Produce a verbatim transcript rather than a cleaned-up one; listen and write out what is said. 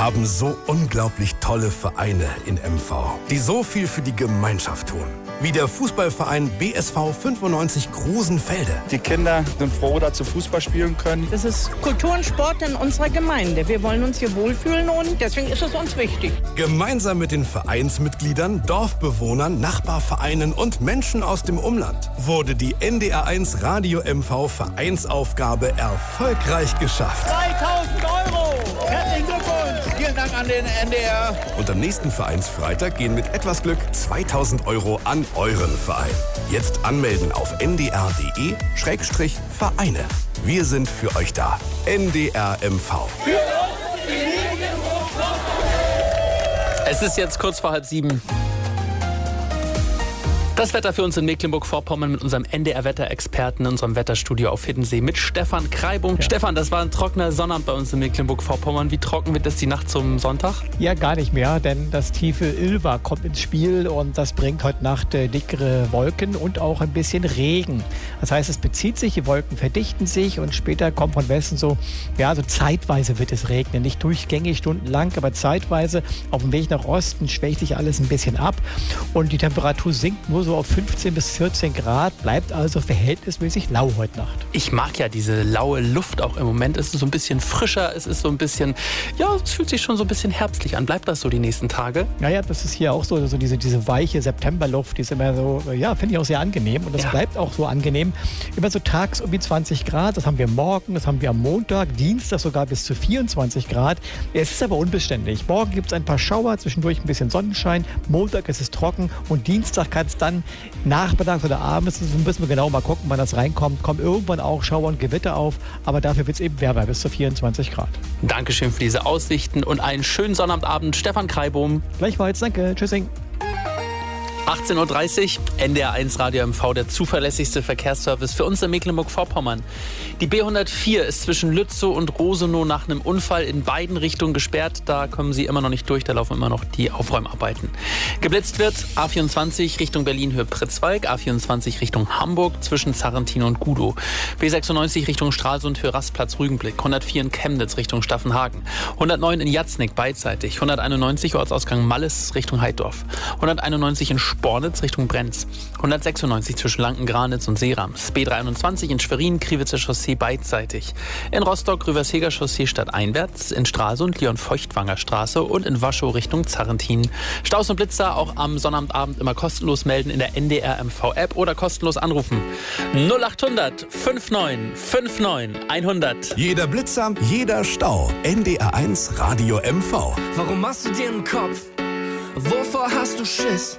haben so unglaublich tolle Vereine in M V, die so viel für die Gemeinschaft tun. Wie der Fußballverein B S V fünfundneunzig Grusenfelde. Die Kinder sind froh, dass sie Fußball spielen können. Das ist Kultur und Sport in unserer Gemeinde. Wir wollen uns hier wohlfühlen und deswegen ist es uns wichtig. Gemeinsam mit den Vereinsmitgliedern, Dorfbewohnern, Nachbarvereinen und Menschen aus dem Umland wurde die N D R eins Radio M V Vereinsaufgabe erfolgreich geschafft. dreitausend Euro! Herzlichen Glückwunsch! Vielen Dank an den N D R. Und am nächsten Vereinsfreitag gehen mit etwas Glück zweitausend Euro an euren Verein. Jetzt anmelden auf n d r punkt d e Schrägstrich Vereine. Wir sind für euch da. N D R M V. Für uns die Mecklenburg-Vorpommern. Es ist jetzt kurz vor halb sieben. Das Wetter für uns in Mecklenburg-Vorpommern mit unserem N D R-Wetterexperten in unserem Wetterstudio auf Hiddensee mit Stefan Kreibung. Ja. Stefan, das war ein trockener Sonnabend bei uns in Mecklenburg-Vorpommern. Wie trocken wird das die Nacht zum Sonntag? Ja, gar nicht mehr, denn das tiefe Ilva kommt ins Spiel und das bringt heute Nacht äh, dickere Wolken und auch ein bisschen Regen. Das heißt, es bezieht sich, die Wolken verdichten sich und später kommt von Westen so, ja, so zeitweise wird es regnen. Nicht durchgängig stundenlang, aber zeitweise auf dem Weg nach Osten schwächt sich alles ein bisschen ab und die Temperatur sinkt nur so auf fünfzehn bis vierzehn Grad, bleibt also verhältnismäßig lau heute Nacht. Ich mag ja diese laue Luft auch im Moment. Es ist so ein bisschen frischer, es ist so ein bisschen, ja, es fühlt sich schon so ein bisschen herbstlich an. Bleibt das so die nächsten Tage? Naja, das ist hier auch so, so diese, diese weiche Septemberluft, die ist immer so, ja, finde ich auch sehr angenehm und das ja. bleibt auch so angenehm. Immer so tags um die zwanzig Grad, das haben wir morgen, das haben wir am Montag, Dienstag sogar bis zu vierundzwanzig Grad. Es ist aber unbeständig. Morgen gibt es ein paar Schauer, zwischendurch ein bisschen Sonnenschein, Montag ist es trocken und Dienstag kann es dann nachmittags oder abends, das müssen wir genau mal gucken, wann das reinkommt, kommen irgendwann auch Schauer und Gewitter auf, aber dafür wird es eben wärmer, bis zu vierundzwanzig Grad. Dankeschön für diese Aussichten und einen schönen Sonnabendabend. Stefan Kreibum. Gleichfalls, danke. Tschüssing. achtzehn Uhr dreißig, N D R eins Radio M V, der zuverlässigste Verkehrsservice für uns in Mecklenburg-Vorpommern. Die B hundertvier ist zwischen Lützow und Rosenow nach einem Unfall in beiden Richtungen gesperrt. Da kommen sie immer noch nicht durch, da laufen immer noch die Aufräumarbeiten. Geblitzt wird A vierundzwanzig Richtung Berlin-Höhe Pritzwalk, A vierundzwanzig Richtung Hamburg zwischen Zarrentin und Gudow, B sechsundneunzig Richtung Stralsund für Rastplatz Rügenblick, hundertvier in Chemnitz Richtung Staffenhagen, hundertneun in Jatznick beidseitig, hunderteinundneunzig Ortsausgang Malles Richtung Heiddorf, hunderteinundneunzig in Spornitz Richtung Brenz, hundertsechsundneunzig zwischen Lanken-Granitz und Seerams, B dreiundzwanzig in Schwerin, Kriwitzer Chaussee beidseitig, in Rostock Rüversheger Chaussee stadteinwärts, in Stralsund Leon-Feuchtwanger Straße und in Waschow Richtung Zarrentin. Staus und Blitzer auch am Sonnabendabend immer kostenlos melden in der N D R M V-App oder kostenlos anrufen. null achthundert neunundfünfzig neunundfünfzig hundert. Jeder Blitzer, jeder Stau. N D R eins Radio M V. Warum machst du dir einen Kopf? Wovor hast du Schiss?